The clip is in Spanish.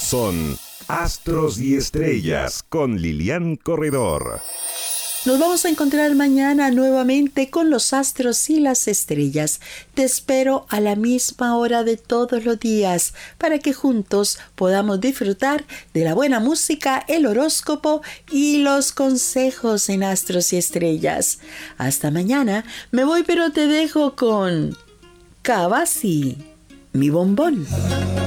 son Astros y Estrellas con Lilian Corredor. Nos vamos a encontrar mañana nuevamente con los astros y las estrellas. Te espero a la misma hora de todos los días para que juntos podamos disfrutar de la buena música, el horóscopo y los consejos en Astros y Estrellas. Hasta mañana. Me voy, pero te dejo con Cavasi, mi bombón.